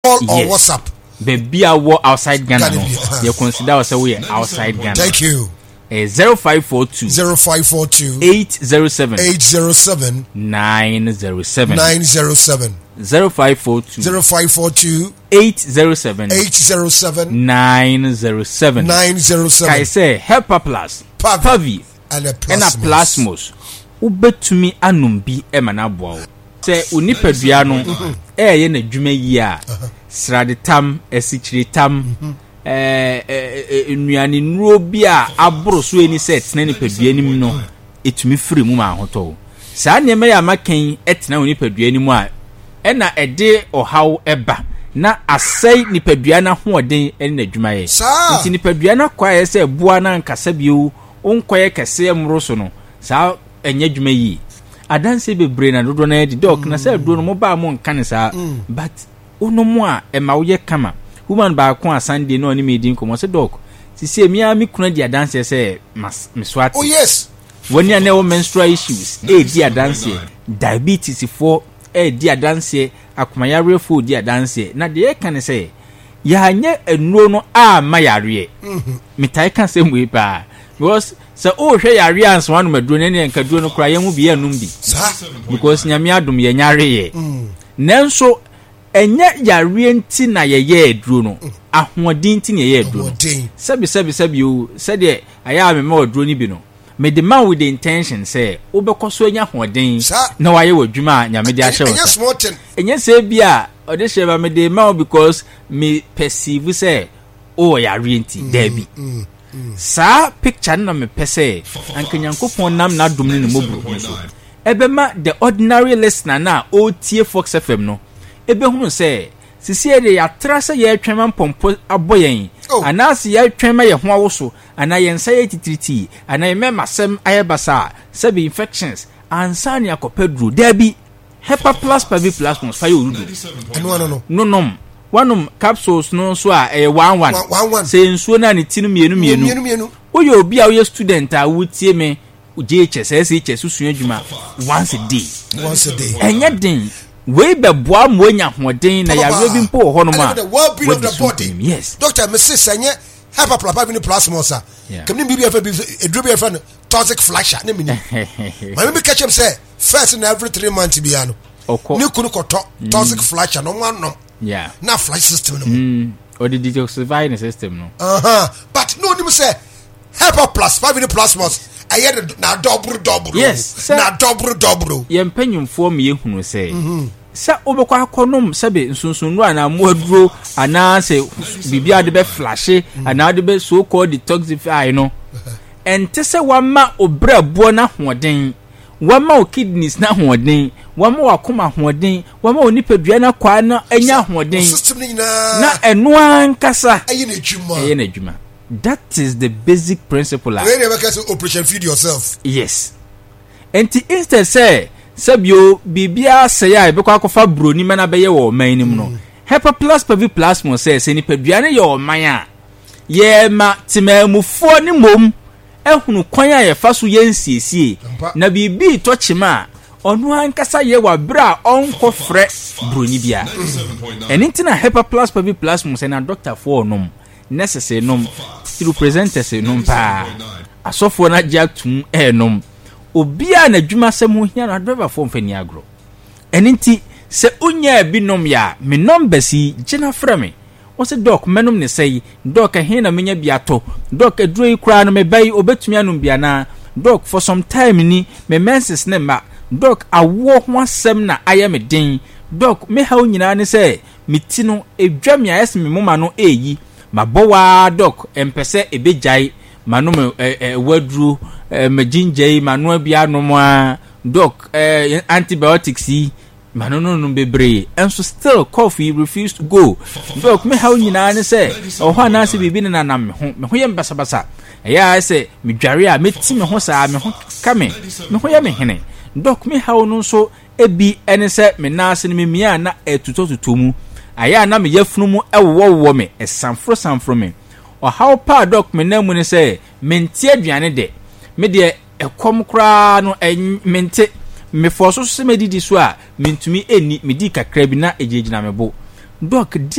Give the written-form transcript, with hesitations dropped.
or WhatsApp. Baby, I walk outside Ghana. You consider ourselves we outside Ghana. Thank you. 0542 807 907 0542 807 907. Kai say Helper Plus Pavi and a Plasmos ubetumi anumbi emanabo. Say unipadua no ye na dwuma yi a sradetam esichiritam nnuane nro bi a aboro so eni set na nipadua nim no etumi firi mu ma hoto saa ne me ya makan etena nipadua nim a na ede ohaw eba na asai nipadua na hoɔden eni na dwuma ye nti nipadua na kwa ye se bua na nkasa bio onkoye kese mro so no saa enye dwuma yi adanse bebre na dodo na di doc na say do no mo ba mo nka ne saa but ono mo a ema wo ye kama woman ba ko asande no ni medin ko mo say doc sisi emi mi kuna di adanse say meswat. Oh yes, when you know menstrual issues di adanse diabetes for di adanse akomayare fo di adanse na de ka ne say ya anye enuro no a mayare mitai kan say mu pa because so hwe yare ans wanu maduro ne nka duro no kra yemu biya num bi because nyame adom ye nyare ye nanso enye yare nti na ye duro no ahoɔden nti na ye duro sabi o sede aya me ma duro ni bi no me the man with the intention say obekɔso anya ahoɔden na waye wadwuma nyame de ahye wo enye se bia ode sheba me the man because me perceive say yare nti dabi sa picture na me pese ankanyankopon nam na dum ne mobro so ebema the ordinary listener na o tie Fox FM no ebe hunu se sisi ede ya trasa ye twema pompo aboyen anase ye twema ye ho awoso ana ye nsa ye titiriti ana ye memasem ayebasa sabi infections ansani akopedru dabi Helper Plus Pavi Plus no fa ye orudu no One capsules no so a 11 say nsuo na ne tinu mienu oye obi a oye student a wutie me JHS SHS susua adwuma once a day enye den we be boa mo nya hoden na ya rebi mpo ho no ma the well-being of the body. Yes Doctor Mrs. Sanye Helper Plus Pavi Plus Mosa come ni bibia fa edrobi fa toxic flasher na mini my me catch him say first in every 3 months bia no ni kunu koto toxic flasher no one no. Yeah. Na flight system no. Or the detoxifying system no. But no nim say Helper Plus Pavi Plus Mos I na double. Yes. Na double. Yem penyumfo me ehunu say. Sa obekwa akonom sabe nsunsunru ana moaduro ana se bibia de be flash ana de be so called detoxify no. Ente se wama obrabo na hoden. Wama o kidneys na hoden, wama wakoma hoden, wama onipadua na kwa na enya hoden. System ni na eno ankasa aye na adwuma. That is the basic principle. When you make operation feed yourself. Yes. Enti instead say sabio bibia say ya be kwa akofa broni mana be ye wo man nim no. Helper Plus Pavi Plus mo say nipadua na ye wo man a ye ma timamufo ni mom ehunu kwan a ye fa so ye nsiesie na bibi to chima onu ankasa ye wa bra onko frɛ broni bia enti na Helper Plus Pavi Plus mo say na doctor for nom necessary nom through presenters nom pa asofo na jatum nom obia na dwuma sɛm hia na driver for mfani agro enti se unya bi nom ya me number si gina frɛ me what's a doc menum ne say doc a hin na menya biato doc aduro yi kra no me bai obetumi anum bia na doc for some time ni me menses ne ma doc awo ho asem na aye me den doc me ha onyina ne say meti no edwa me ayes me moma no eyi mabowa doc empese ebejai manum wadru me ginjei manu bia no mo doc antibiotics yi manono bebre enso still coffee refused to go doc me how nyina ne say o ho na se bibi na nam me ho ye mbasabasa eya say me dware a meti me ho saa me ho ka me ho ye me hene doc me how no so ebi ene say me na se me mia na etutotuto mu aya na me yafunu mu ewo me esanfro me o how pa doc me na mu ne say menti aduane de me de ekom kra no mente me forso se medidi so a mentumi eni medi kakra bi na ejejina mebo doc